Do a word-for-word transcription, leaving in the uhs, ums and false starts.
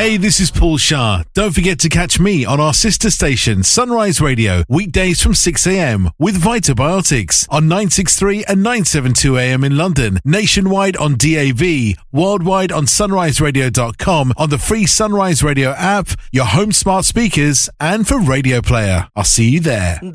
Hey, this is Paul Shah. Don't forget to catch me on our sister station, Sunrise Radio, weekdays from six a.m. with Vitobiotics on nine sixty-three and nine seventy-two a m in London, nationwide on D A B, worldwide on sunrise radio dot com, on the free Sunrise Radio app, your home smart speakers, and for Radio Player. I'll see you there.